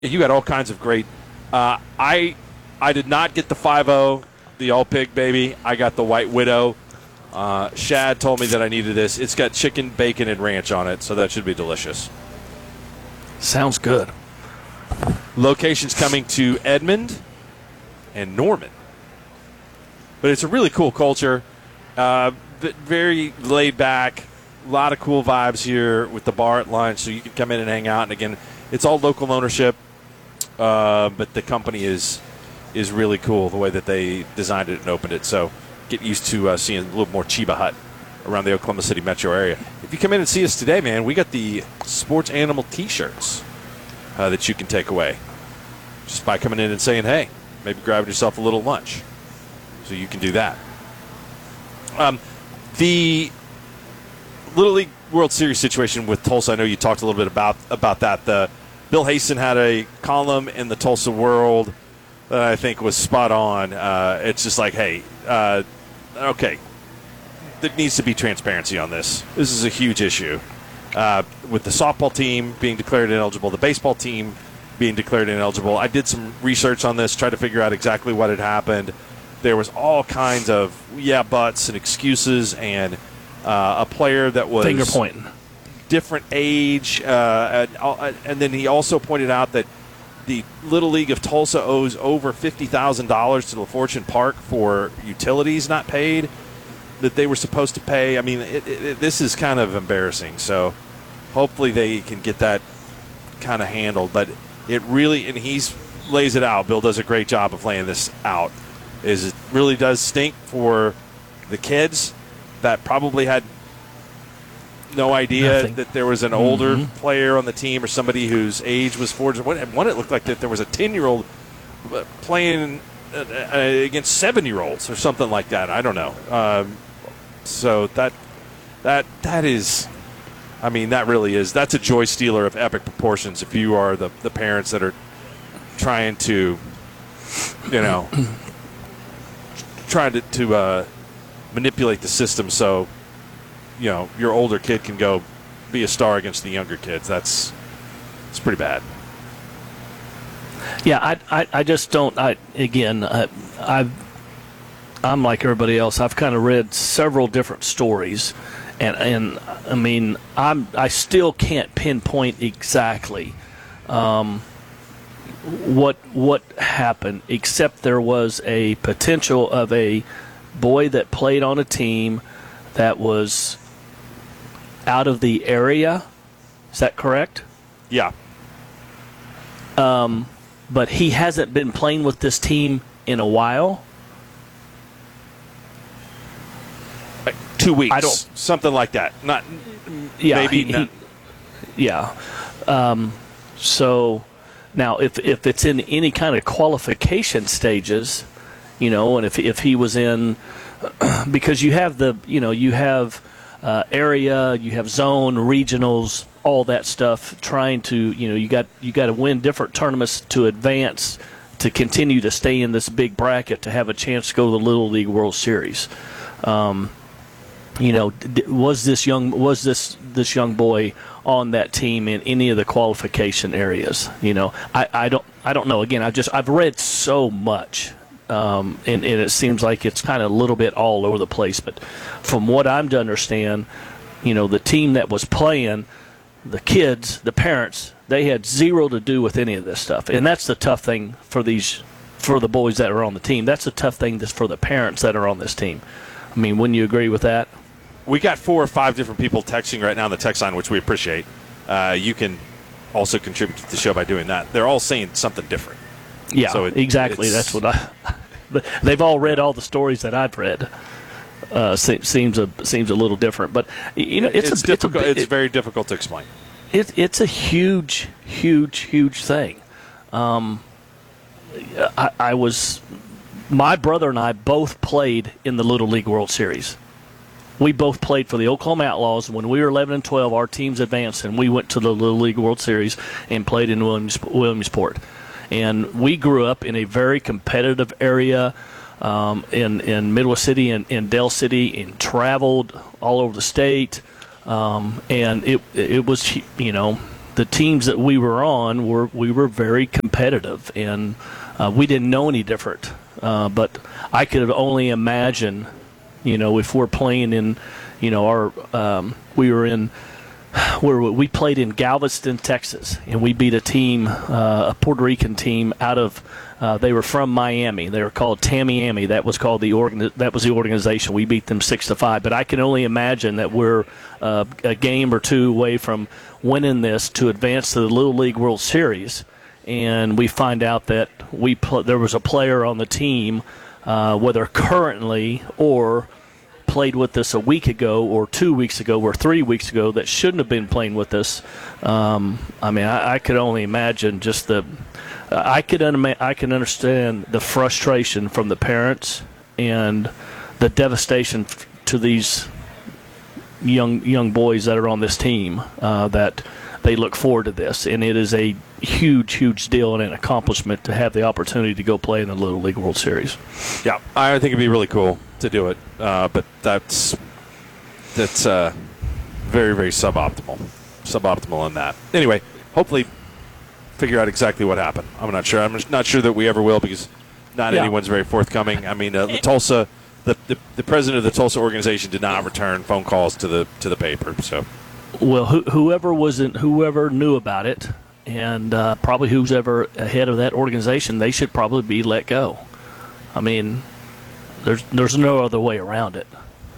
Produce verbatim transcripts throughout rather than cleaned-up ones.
You got all kinds of great. Uh, I I did not get the five oh, the all pig baby. I got the White Widow. Uh, Shad told me that I needed this. It's got chicken, bacon, and ranch on it, so that should be delicious. Sounds good. Locations coming to Edmond and Norman. But it's a really cool culture. Uh, very laid back. A lot of cool vibes here with the bar at lunch, so you can come in and hang out. And again, it's all local ownership. Uh, but the company is is really cool the way that they designed it and opened it. So get used to uh, seeing a little more Chiba Hut around the Oklahoma City metro area. If you come in and see us today, man, we got the Sports Animal T-shirts uh, that you can take away just by coming in and saying, hey, maybe grabbing yourself a little lunch. So you can do that. Um, the Little League World Series situation with Tulsa, I know you talked a little bit about, about that. The Bill Hasten had a column in the Tulsa World that I think was spot on. Uh, it's just like, hey, uh, okay, there needs to be transparency on this. This is a huge issue. Uh, with the softball team being declared ineligible, the baseball team being declared ineligible. I did some research on this, tried to figure out exactly what had happened. There was all kinds of yeah buts and excuses, and uh, a player that was finger pointing. Different age, uh, and, and then he also pointed out that the Little League of Tulsa owes over fifty thousand dollars to LaFortune Park for utilities not paid that they were supposed to pay. I mean, it, it, it, this is kind of embarrassing. So hopefully they can get that kind of handled. But it really, and he's lays it out. Bill does a great job of laying this out. Is it really does stink for the kids that probably had no idea Nothing. that there was an older mm-hmm. player on the team or somebody whose age was four. One, it looked like that there was a ten-year-old playing against seven-year-olds or something like that. I don't know. Um, so that that that is, I mean, that really is. That's a joy stealer of epic proportions. If you are the the parents that are trying to, you know, trying to to uh, manipulate the system so, you know, your older kid can go be a star against the younger kids. That's it's pretty bad. Yeah, I, I, I just don't. I again, I, I've, I'm like everybody else. I've kind of read several different stories, and and I mean, I'm I still can't pinpoint exactly um, what what happened, except there was a potential of a boy that played on a team that was out of the area. Is that correct? Yeah. Um, but he hasn't been playing with this team in a while. Like two weeks. I don't, something like that. Not yeah, maybe. he, not. He, yeah. Um, so now, if if it's in any kind of qualification stages, you know, and if if he was in, because you have the, you know, you have uh, area, you have zone, regionals, all that stuff. Trying to, you know, you got you got to win different tournaments to advance, to continue to stay in this big bracket, to have a chance to go to the Little League World Series. Um, you know, was this young was this this young boy on that team in any of the qualification areas? You know, I, I don't I don't know. Again, I just I've read so much. Um, and, and it seems like it's kind of a little bit all over the place. But from what I'm to understand, you know, the team that was playing, the kids, the parents, they had zero to do with any of this stuff. And that's the tough thing for these, for the boys that are on the team. That's the tough thing that's for the parents that are on this team. I mean, wouldn't you agree with that? We got four or five different people texting right now on the text line, which we appreciate. Uh, you can also contribute to the show by doing that. They're all saying something different. Yeah, so it, exactly. That's what I. But they've all read all the stories that I've read. Uh, seems a seems a little different, but you know, it's, it's a, difficult. It's, a, it's very difficult to explain. It, it's a huge, huge, huge thing. Um, I, I was, my brother and I both played in the Little League World Series. We both played for the Oklahoma Outlaws. When we were eleven and twelve, our teams advanced, and we went to the Little League World Series and played in Williams, Williamsport. And we grew up in a very competitive area um, in, in Midwest City and in Del City, and traveled all over the state. Um, and it it was, you know, the teams that we were on were we were very competitive, and uh, we didn't know any different. Uh, but I could only imagine, you know, if we're playing in, you know, our um, we were in where we played in Galveston, Texas, and we beat a team, uh, a Puerto Rican team out of. Uh, they were from Miami. They were called Tamiami. That was called the organ. That was the organization. We beat them six to five. But I can only imagine that we're uh, a game or two away from winning this to advance to the Little League World Series, and we find out that we pl- there was a player on the team, uh, whether currently or played with us a week ago or two weeks ago or three weeks ago that shouldn't have been playing with us. Um, I mean, I, I could only imagine just the. I could un- I can understand the frustration from the parents and the devastation f- to these young young boys that are on this team, uh, that they look forward to this, and it is a huge, huge deal and an accomplishment to have the opportunity to go play in the Little League World Series. Yeah, I think it'd be really cool to do it, uh, but that's that's uh, very, very suboptimal, suboptimal in that. Anyway, hopefully figure out exactly what happened. I'm not sure. I'm not sure that we ever will, because not yeah. anyone's very forthcoming. I mean, uh, the Tulsa, the, the the president of the Tulsa organization did not return phone calls to the to the paper. So, well, who, whoever wasn't, whoever knew about it, and uh, probably who's ever ahead of that organization, they should probably be let go. I mean, there's there's no other way around it.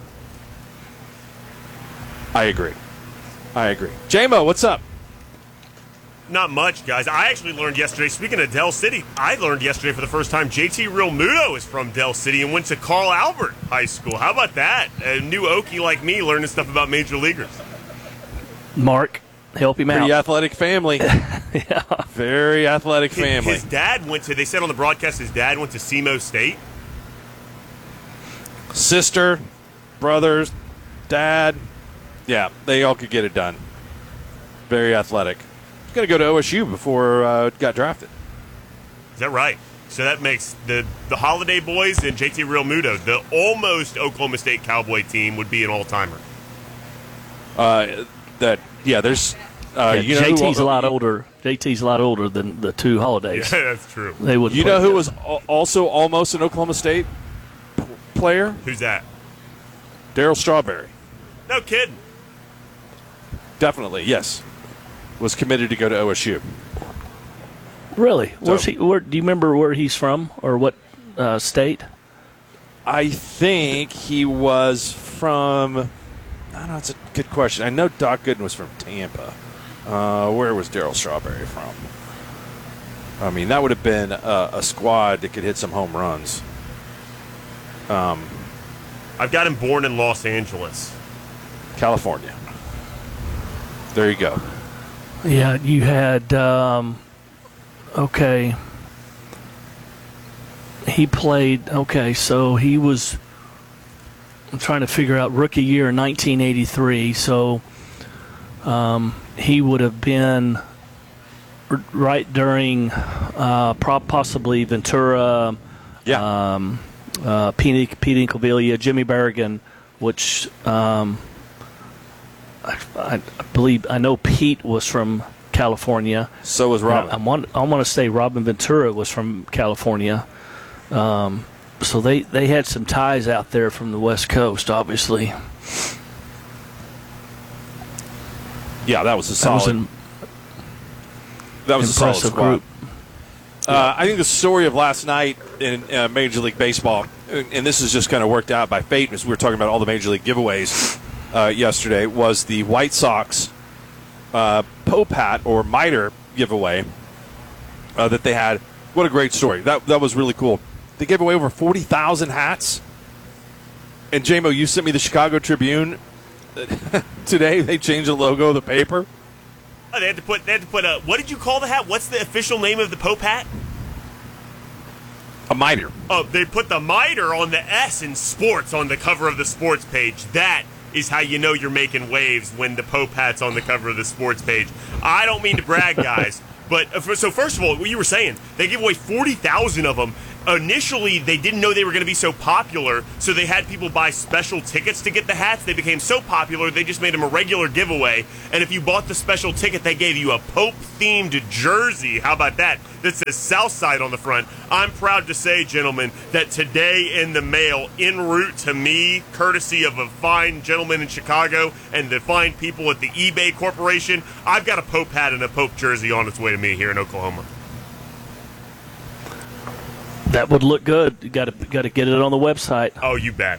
I agree. I agree. J-Mo, what's up? Not much, guys. I actually learned yesterday, speaking of Del City, I learned yesterday for the first time J T Realmuto is from Del City and went to Carl Albert High School. How about that? A new Okie like me learning stuff about major leaguers. Mark, help him Pretty out. athletic family. Yeah. Very athletic His, family. his dad went to, they said on the broadcast, his dad went to SEMO State. Sister, brothers, dad. Yeah, they all could get it done. Very athletic. Going to go to O S U before uh, it got drafted. Is that right? So that makes the, the Holiday Boys and J T Realmuto, the almost Oklahoma State Cowboy team, would be an all-timer. Uh, that yeah, there's uh, Yeah, you know J T's who, a lot older. J T's a lot older than the two Holidays. Yeah, that's true. They would. You know who was al- also almost an Oklahoma State p- player? Who's that? Darryl Strawberry. No kidding. Definitely, yes. Was committed to go to O S U. Really? So- Where's he? Where do you remember where he's from or what uh, state? I think he was from. I don't know. It's a good question. I know Doc Gooden was from Tampa. Uh, where was Darryl Strawberry from? I mean, that would have been a, a squad that could hit some home runs. Um, I've got him born in Los Angeles. California. There you go. Yeah, you had. Um, okay. He played. Okay, so he was. I'm trying to figure out rookie year in nineteen eighty-three. So um, he would have been r- right during uh, pro- possibly Ventura, Yeah. um, uh, Pete, Pete Incaviglia, Jimmy Berrigan, which um, I, I believe I know Pete was from California. so was Robin. I, I want I want to say Robin Ventura was from California. Um, so they, they had some ties out there from the West Coast, obviously. yeah, that was a That solid. was an that was a solid impressive squad. group. Uh, I think the story of last night in uh, Major League Baseball, and this is just kind of worked out by fate, as we were talking about all the Major League giveaways uh, yesterday, was the White Sox uh, Pope Hat or Miter giveaway uh, that they had. What a great story. That that was really cool. They gave away over forty thousand hats. And, J-Mo, you sent me the Chicago Tribune today. They changed the logo of the paper. Oh, they had to put. They had to put a. What did you call the hat? What's the official name of the Pope hat? A Miter. Oh, they put the miter on the S in sports on the cover of the sports page. That is how you know you're making waves, when the Pope hat's on the cover of the sports page. I don't mean to brag, guys, but uh, so first of all, what you were saying, they give away forty thousand of them, initially they didn't know they were going to be so popular, so they had people buy special tickets to get the hats. They became so popular, they just made them a regular giveaway. And if you bought the special ticket, they gave you a Pope-themed jersey. How about that? That says Southside on the front. I'm proud to say, gentlemen, that today in the mail, en route to me, courtesy of a fine gentleman in Chicago and the fine people at the eBay Corporation, I've got a Pope hat and a Pope jersey on its way to me here in Oklahoma. That would look good. You got to got to get it on the website. Oh, you bet.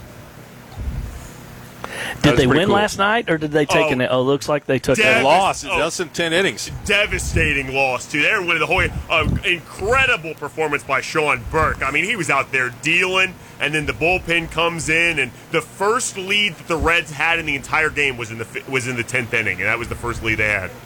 Did they win cool. last night, or did they take Oh, an? Oh, looks like they took Dev- a Loss. Oh. That's in ten innings. Devastating loss, too. They were winning the whole uh, incredible performance by Sean Burke. I mean, he was out there dealing, and then the bullpen comes in, and the first lead that the Reds had in the entire game was in the was in the tenth inning, and that was the first lead they had.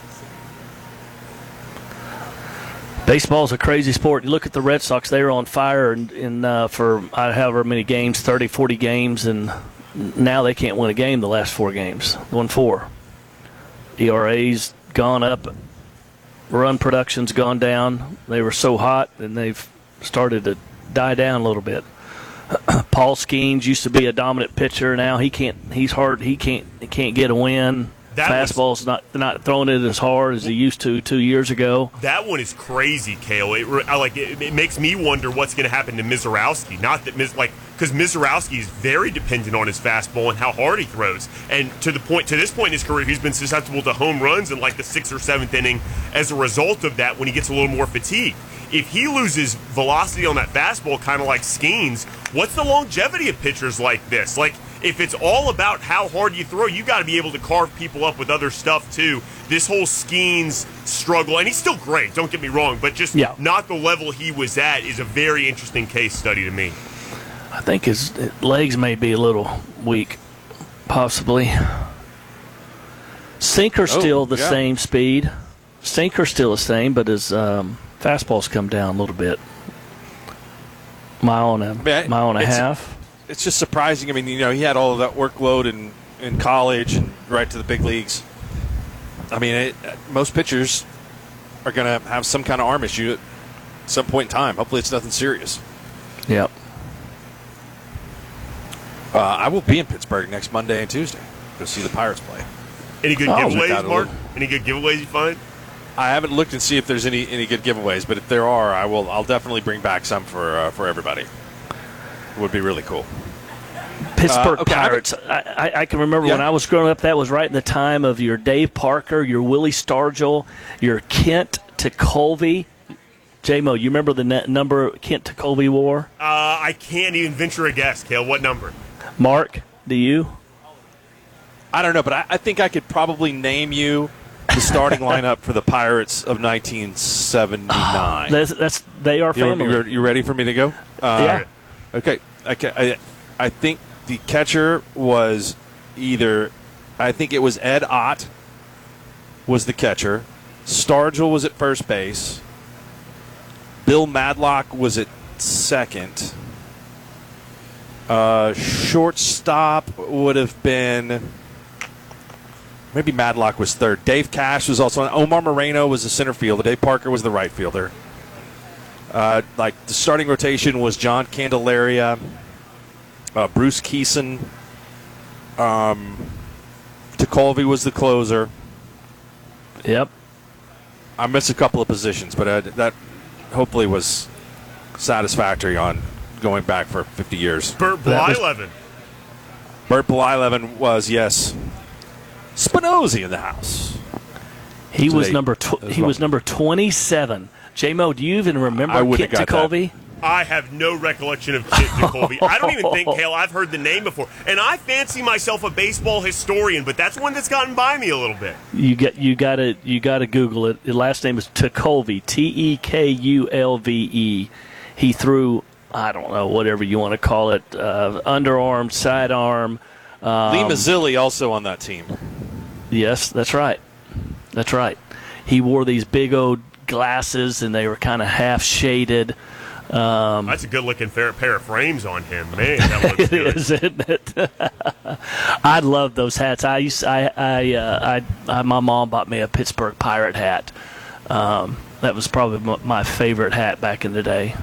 Baseball's a crazy sport. You look at the Red Sox; they were on fire in, in uh, for uh, however many games, thirty, forty games, and now they can't win a game the last four games. Won four. E R A's gone up. Run production's gone down. They were so hot, and they've started to die down a little bit. Paul Skeens used to be a dominant pitcher. Now he can't. He's hard. He can't. He can't get a win. That Fastball's was, not not throwing it as hard as he used to two years ago. That one is crazy, Kale. It, I like it, it makes me wonder what's going to happen to Mizorowski. Not that Miz, like because Mizorowski is very dependent on his fastball and how hard he throws. And to the point to this point in his career, he's been susceptible to home runs in like the sixth or seventh inning as a result of that when he gets a little more fatigued. If he loses velocity on that fastball, kind of like Skeens, what's the longevity of pitchers like this? Like, if it's all about how hard you throw, you got to be able to carve people up with other stuff, too. This whole Skeens struggle, and he's still great, don't get me wrong, but just yeah. not the level he was at is a very interesting case study to me. I think his legs may be a little weak, possibly. Sinker's Oh, still the yeah. same speed. Sinker's still the same, but his um, fastball's come down a little bit. Mile and a, Man, mile and a it's- half. It's just surprising. I mean, you know, he had all of that workload in, in college and right to the big leagues. I mean, it, most pitchers are going to have some kind of arm issue at some point in time. Hopefully it's nothing serious. Yep. Uh, I will be in Pittsburgh next Monday and Tuesday to see the Pirates play. Any good Oh, check giveaways, out a Mark? little. Any good giveaways you find? I haven't looked and see if there's any, any good giveaways, but if there are, I will. I'll definitely bring back some for uh, for everybody. It would be really cool. Pittsburgh Uh, okay, I Pirates. I, I, I can remember Yeah. when I was growing up, that was right in the time of your Dave Parker, your Willie Stargell, your Kent Tekulve. J-Mo, you remember the net number Kent Tekulve wore? Uh, I can't even venture a guess, Kale. What number? Mark, do you? I don't know, but I, I think I could probably name you the starting lineup for the Pirates of nineteen seventy-nine. That's, that's they are You, family. you, you ready for me to go? Uh, Yeah. Okay. Okay. I, I think the catcher was either, I think it was Ed Ott was the catcher. Stargell was at first base. Bill Madlock was at second. Uh, shortstop would have been, maybe Madlock was third. Dave Cash was also on. Omar Moreno was the center fielder. Dave Parker was the right fielder. Uh, like the starting rotation was John Candelaria, uh, Bruce Keeson, um, Tekulve was the closer. Yep. I missed a couple of positions, but uh, that hopefully was satisfactory on going back for fifty years. Burt That was- Blyleven. Burt Blyleven was, yes. Spinozzi in the house. He So was they- number tw- as he well. was number twenty-seven. J-Mo, do you even remember I wouldn't Kent have got that. Tekulve? I have no recollection of Kent Tekulve. I don't even think, Hale, I've heard the name before. And I fancy myself a baseball historian, but that's one that's gotten by me a little bit. You get you got to you got to Google it. His last name is Tekulve, T E K U L V E. He threw, I don't know, whatever you want to call it, uh, underarm, sidearm. Um, Lee Mazzilli also on that team. Yes, that's right. That's right. He wore these big old glasses, and they were kind of half shaded. Um, That's a good-looking pair pair of frames on him. Man, that looks it good. is, isn't it? I love those hats. I used, I, I, uh, I, I, my mom bought me a Pittsburgh Pirate hat. Um, that was probably m- my favorite hat back in the day.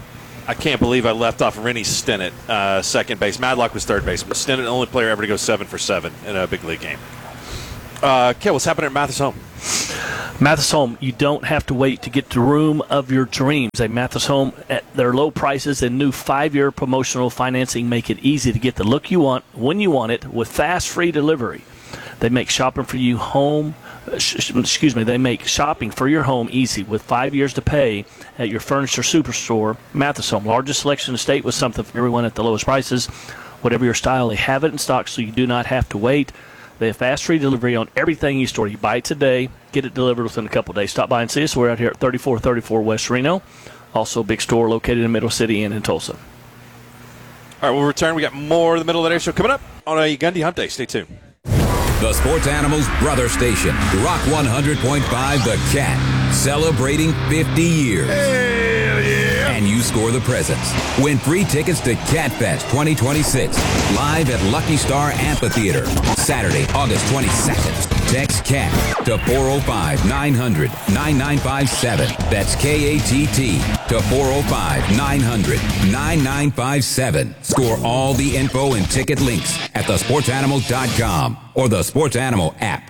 I can't believe I left off Rennie Stennett, uh, second base. Madlock was third base. But Stennett, the only player ever to go seven for seven in a big league game. Uh, okay, what's happening at Mathis Home? Mathis Home, you don't have to wait to get the room of your dreams. At Mathis Home, at their low prices and new five-year promotional financing make it easy to get the look you want when you want it with fast, free delivery. They make shopping for you home. Excuse me. They make shopping for your home easy with five years to pay at your furniture superstore, Mathis Home. Largest selection in the state with something for everyone at the lowest prices. Whatever your style, they have it in stock, so you do not have to wait. They have fast free delivery on everything you store. You buy it today, get it delivered within a couple of days. Stop by and see us. We're out here at thirty-four thirty-four West Reno. Also a big store located in Middle City and in Tulsa. All right, we'll return. We got more of the Middle of the Day Show coming up on a Gundy Hump Day. Stay tuned. The Sports Animals brother station, Rock one hundred point five The Cat, celebrating fifty years. Hell yeah! And you score the presents. Win free tickets to Cat Fest twenty twenty-six, live at Lucky Star Amphitheater, Saturday, August twenty-second. Text CAT to four oh five, nine hundred, nine nine five seven. That's K A T T to four oh five, nine hundred, nine nine five seven. Score all the info and ticket links at the sports animal dot com or the Sports Animal app.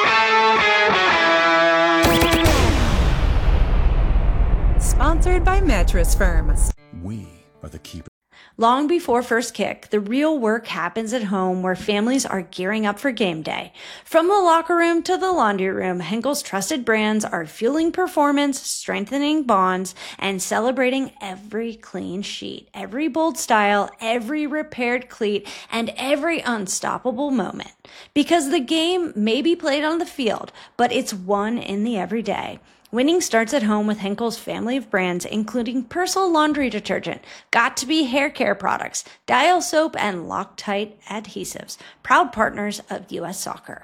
Sponsored by Mattress Firm. We are the keepers. Long before first kick, the real work happens at home where families are gearing up for game day. From the locker room to the laundry room, Henkel's trusted brands are fueling performance, strengthening bonds, and celebrating every clean sheet, every bold style, every repaired cleat, and every unstoppable moment. Because the game may be played on the field, but it's won in the everyday. Winning starts at home with Henkel's family of brands, including Persil laundry detergent, Got2b hair care products, Dial soap, and Loctite adhesives. Proud partners of U S Soccer.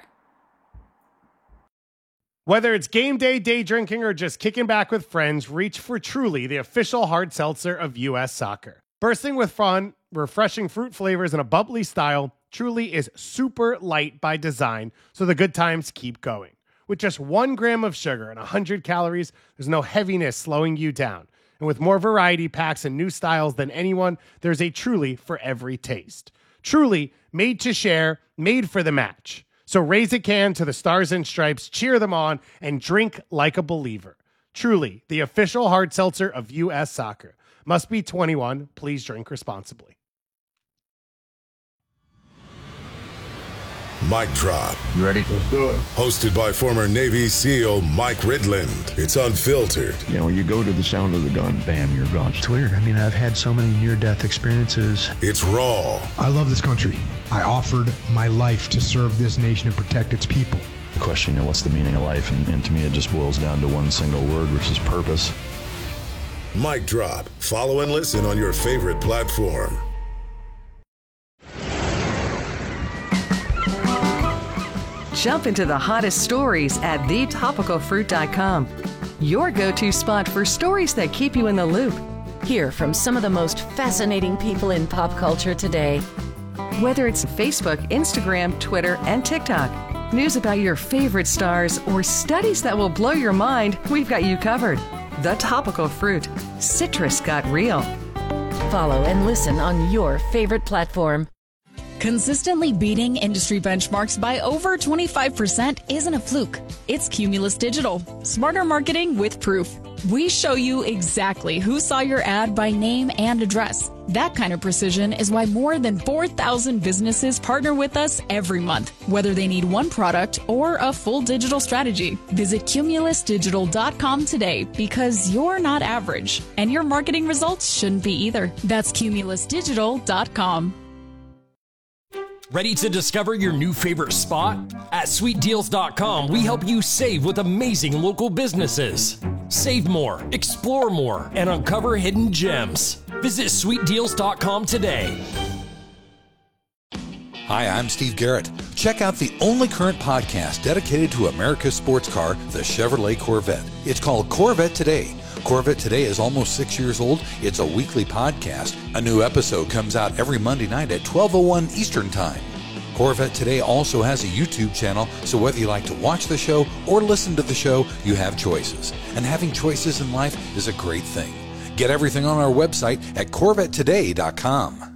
Whether it's game day, day drinking, or just kicking back with friends, reach for Truly, the official hard seltzer of U S Soccer. Bursting with fun, refreshing fruit flavors, and a bubbly style, Truly is super light by design, so the good times keep going. With just one gram of sugar and one hundred calories, there's no heaviness slowing you down. And with more variety packs and new styles than anyone, there's a Truly for every taste. Truly, made to share, made for the match. So raise a can to the Stars and Stripes, cheer them on, and drink like a believer. Truly, the official hard seltzer of U S Soccer. Must be twenty-one. Please drink responsibly. Mic drop. You ready? Let's do it. Hosted by former Navy SEAL Mike Ridland. It's unfiltered. You know, you go to the sound of the gun, bam, you're gone. It's weird. I mean, I've had so many near-death experiences. It's raw. I love this country. I offered my life to serve this nation and protect its people. The question, you know, what's the meaning of life? And, and to me, it just boils down to one single word, which is purpose. Mic drop. Follow and listen on your favorite platform. Jump into the hottest stories at the topical fruit dot com. Your go-to spot for stories that keep you in the loop. Hear from some of the most fascinating people in pop culture today. Whether it's Facebook, Instagram, Twitter, and TikTok, news about your favorite stars, or studies that will blow your mind, we've got you covered. The Topical Fruit. Citrus got real. Follow and listen on your favorite platform. Consistently beating industry benchmarks by over twenty-five percent isn't a fluke. It's Cumulus Digital. Smarter marketing with proof. We show you exactly who saw your ad by name and address. That kind of precision is why more than four thousand businesses partner with us every month, whether they need one product or a full digital strategy. Visit cumulus digital dot com today because you're not average, and your marketing results shouldn't be either. That's cumulus digital dot com. Ready to discover your new favorite spot? At sweet deals dot com, we help you save with amazing local businesses. Save more, explore more, and uncover hidden gems. Visit sweet deals dot com today. Hi, I'm Steve Garrett. Check out the only current podcast dedicated to America's sports car, the Chevrolet Corvette. It's called Corvette Today. Corvette Today is almost six years old. It's a weekly podcast. A new episode comes out every Monday night at twelve oh one Eastern Time. Corvette Today also has a YouTube channel, so whether you like to watch the show or listen to the show, you have choices. And having choices in life is a great thing. Get everything on our website at corvette today dot com.